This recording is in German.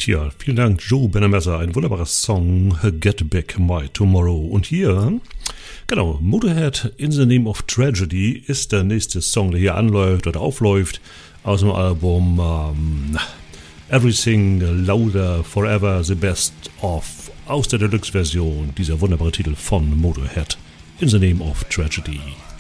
Tja, vielen Dank, Joe Benamessa. Ein wunderbarer Song, Get Back My Tomorrow. Und hier, genau, Motorhead in the Name of Tragedy ist der nächste Song, der hier anläuft oder aufläuft aus dem Album Everything Louder Forever, The Best of, aus der Deluxe-Version, dieser wunderbare Titel von Motorhead in the Name of Tragedy.